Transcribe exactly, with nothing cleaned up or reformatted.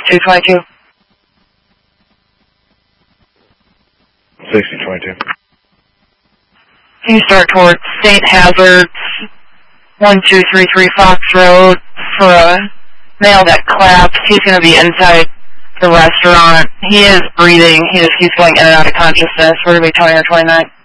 two twenty-two. sixty twenty-two. Can you start towards Saint Hazards, one two three three Fox Road, for a male that collapsed. He's going to be inside the restaurant. He is breathing. He just keeps going in and out of consciousness. We're going to be twenty or twenty-nine.